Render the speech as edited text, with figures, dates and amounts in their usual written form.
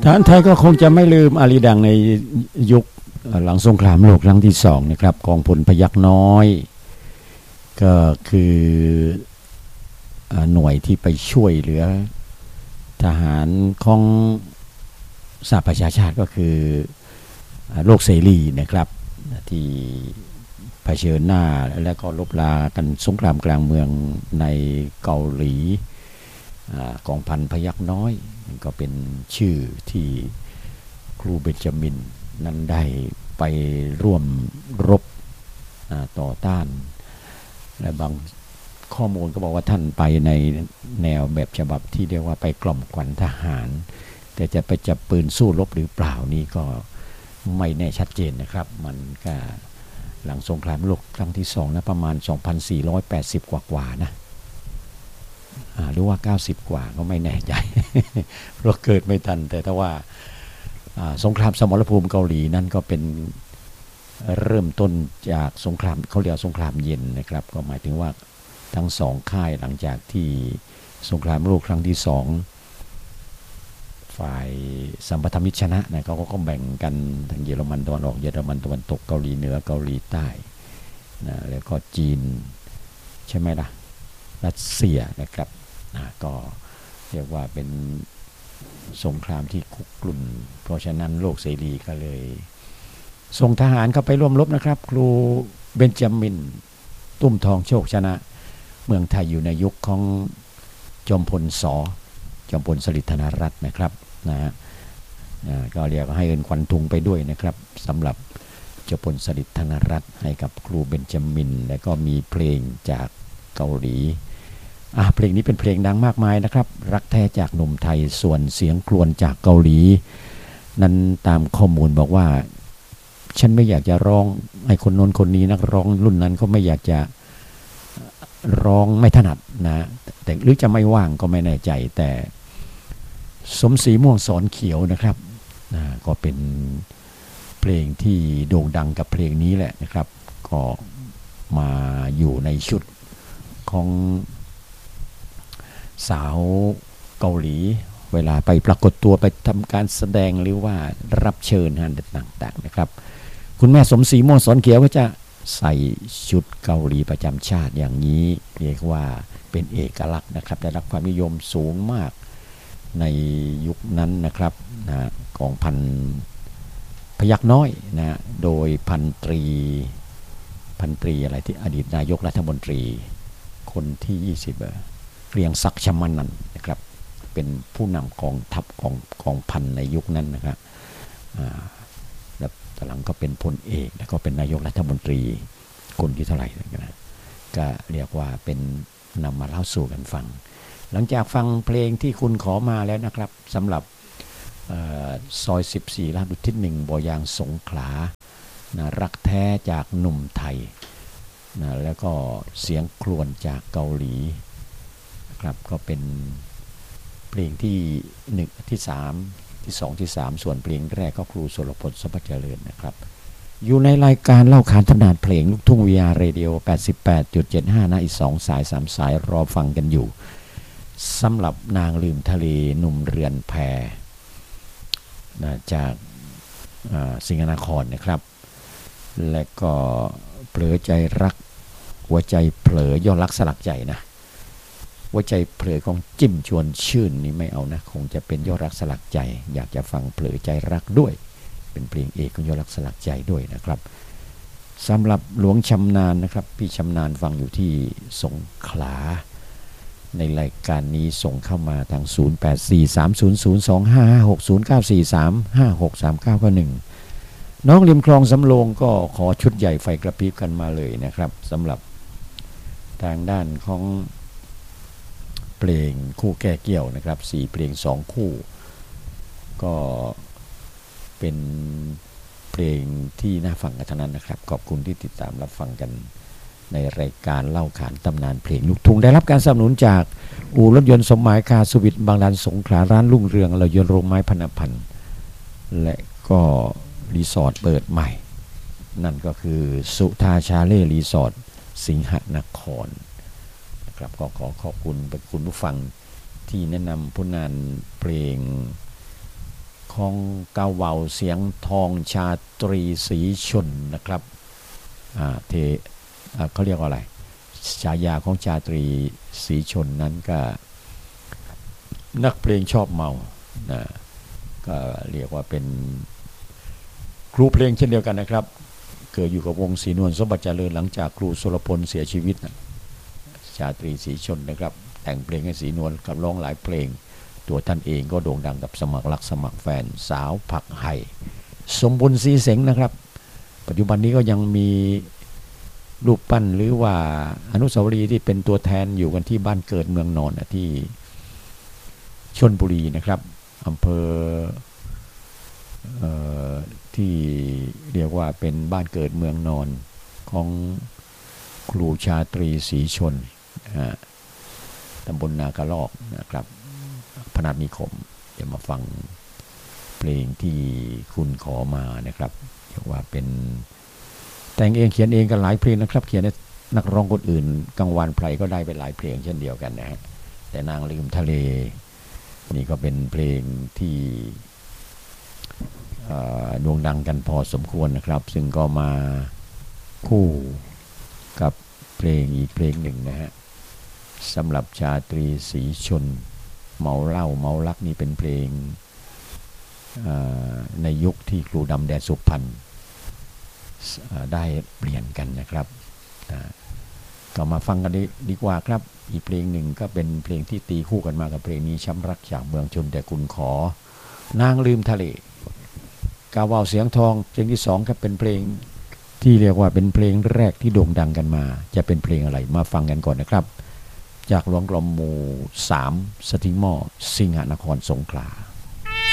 ทหารไทยก็คงจะไม่ลืมอาลีดังในยุคหลังสงครามโลกครั้งที่2นะครับกองพลพยัคฆ์น้อยก็คือหน่วยที่ไปช่วยเหลือทหารของสหประชาชาติก็คือโลกเสรีนะครับที่เผชิญหน้าและก็ลบลากันสงครามกลางเมืองในเกาหลีกองพันพยัคฆ์น้อยก็เป็นชื่อที่ครูเบนจามินนั้นได้ไปร่วมรบต่อต้านและบางข้อมูลก็บอกว่าท่านไปในแนวแบบฉบับที่เรียกว่าไปกล่อมขวัญทหารแต่จะไปจับปืนสู้รบหรือเปล่านี่ก็ไม่แน่ชัดเจนนะครับมันก็หลังสงครามโลกครั้งที่2นะประมาณ 2,480 กว่านะหรือว่า90กว่าก็ไม่แน่ใจ เพราะเกิดไม่ทันแต่ถ้าว่าสงครามสมรภูมิเกาหลีนั่นก็เป็นเริ่มต้นจากสงครามเขาเรียกสงครามเย็นนะครับก็หมายถึงว่าทั้งสองค่ายหลังจากที่สงครามโลกครั้งที่2ฝ่ายสัมพันธมิตรชนะนะเขาก็แบ่งกันทางเยอรมันตะวันออกเยอรมันตะวันตกเกาหลีเหนือเกาหลีใต้นะแล้วก็จีนใช่ไหมล่ะรัสเซียนะครับก็เรียกว่าเป็นสงครามที่คุกรุ่นเพราะฉะนั้นโลกเสรีก็เลยส่งทหารเข้าไปร่วมรบนะครับครูเบนจามินตุ้มทองโชคชนะเมืองไทยอยู่ในยุคของจอมพลสฤษดิ์ธนรัตน์นะครับนะก็เรียกให้เอิ้นขวัญถุงไปด้วยนะครับสำหรับจอมพลสฤษดิ์ธนรัตน์ให้กับครูเบนจามินและก็มีเพลงจากเกาหลีเพลงนี้เป็นเพลงดังมากมายนะครับรักแท้จากหนุ่มไทยส่วนเสียงครวญจากเกาหลีนั้นตามข้อมูลบอกว่าฉันไม่อยากจะร้องให้คนโน้นคนนี้นักร้องรุ่นนั้นเขาไม่อยากจะร้องไม่ถนัดนะแต่หรือจะไม่ว่างก็ไม่แน่ใจแต่สมศรีม่วงสอนเขียวนะครับก็เป็นเพลงที่โด่งดังกับเพลงนี้แหละนะครับก็มาอยู่ในชุดของสาวเกาหลีเวลาไปปรากฏตัวไปทำการแสดงหรือว่ารับเชิญต่างๆนะครับคุณแม่สมศรีม่วงสอนเขียวก็จะใส่ชุดเกาหลีประจำชาติอย่างนี้เรียกว่าเป็นเอกลักษณ์นะครับได้รับความนิยมสูงมากในยุคนั้นนะครับกองพันพยัคฆ์น้อยนะโดยพันตรีอะไรที่อดีตนายกรัฐมนตรีคนที่20เกรียงศักดิ์ชมานันท์นะครับเป็นผู้นำกองทัพกองพันในยุคนั้นนะครับแล้วตอนหลังก็เป็นพลเอกแล้วก็เป็นนายกรัฐมนตรีคนที่เท่าไหร่นะก็เรียกว่าเป็นนำมาเล่าสู่กันฟังหลังจากฟังเพลงที่คุณขอมาแล้วนะครับสำหรับซอย14ลาดอุทิศ1บ่อยางสงขลานะรักแท้จากหนุ่มไทยนะแล้วก็เสียงครวญจากเกาหลีนะครับก็เป็นเพลงที่1ที่3ที่2ที่3ส่วนเพลงแรกก็ครูสุรพล สัมปเจริญนะครับอยู่ในรายการเล่าขานตำนานเพลงลูกทุ่ง VR Radio 88.75 นะอีก2สาย3สายรอฟังกันอยู่สำหรับนางลืมทะเลหนุ่มเรือนแพนะจากสิงห์นครนะครับและก็เผลอใจรักหัวใจเผลอยอดรักสลักใจนะหัวใจเผลอของจิ้มชวนชื่นนี่ไม่เอานะคงจะเป็นยอดรักสลักใจอยากจะฟังเผลอใจรักด้วยเป็นเพลงเอกของยอดรักสลักใจด้วยนะครับสำหรับหลวงชำนาญนะครับพี่ชำนาญฟังอยู่ที่สงขลาในรายการนี้ส่งเข้ามาทาง0843002563563991น้องริมคลองสำโรงก็ขอชุดใหญ่ไฟกระพริบกันมาเลยนะครับสำหรับทางด้านของเพลงคู่แก้เกี่ยวนะครับ4เพลง2คู่ก็เป็นเพลงที่น่าฟังกันทั้งนั้นนะครับขอบคุณที่ติดตามรับฟังกันในรายการเล่าขานตำนานเพลงลูกทุ่งได้รับการสนับสนุนจากอู่รถยนต์สมหมายคาร์สวิทบางลานสงขลาร้านรุ่งเรืองเรายนต์โรงไม้พนัพันธ์และก็รีสอร์ทเปิดใหม่นั่นก็คือสุธาชาเล่รีสอร์ทสิงหนครนะครับก็ขอขอบคุณเป็นคุณผู้ฟังที่แนะนำผลงานเพลงขของกาเหว่าเสียงทองชาตรีศรีชนนะครับเขาเรียกว่าอะไรฉายาของชาตรีศรีชนนั้นก็นักเพลงชอบเมานะก็เรียกว่าเป็นครูเพลงเช่นเดียวกันนะครับเกิดอยู่กับวงศรีนวลสมบัติเจริญหลังจากครูสุรพลเสียชีวิตนะชาตรีศรีชนนะครับแต่งเพลงให้ศรีนวลกับร้องหลายเพลงตัวท่านเองก็โด่งดังกับสมัครรักสมัครแฟนสาวผักไห่สมบุญศรีเสงนะครับปัจจุบันนี้ก็ยังมีรูปปั้นหรือว่าอนุสาวรีย์ที่เป็นตัวแทนอยู่กันที่บ้านเกิดเมืองนอนที่ชลบุรีนะครับอำเภอที่เรียกว่าเป็นบ้านเกิดเมืองนอนของครูชาตรีศรีชนตำบลนากระลอกนะครับพนัสนิคมจะมาฟังเพลงที่คุณขอมานะครับเรียกว่าเป็นแต่งเองเขียนเองกันหลายเพลงนะครับเขียนให้นักร้องคนอื่นกังวานไพรก็ได้ไปหลายเพลงเช่นเดียวกันนะฮะแต่นางลืมทะเลนี่ก็เป็นเพลงที่โด่งดังกันพอสมควรนะครับซึ่งก็มาคู่กับเพลงอีกเพลงหนึ่งนะฮะสำหรับชาตรีศรีชนเมาเหล้าเมารักนี่เป็นเพลงในยุคที่ครูดำแดนสุพรรณได้เปลี่ยนกันนะครับก็มาฟังกันดีกว่าครับอีกเพลงหนึ่งก็เป็นเพลงที่ตีคู่กันมากับเพลงนี้ช้ำรักจากเมืองชนแต่คุณขอนางลืมทะเลกาเหว่าเสียงทองเพลงที่สองครับเป็นเพลงที่เรียกว่าเป็นเพลงแรกที่โด่งดังกันมาจะเป็นเพลงอะไรมาฟังกันก่อนนะครับจากหลวงกรมหมู่3สถิงหม้อสิงหนครสงขลา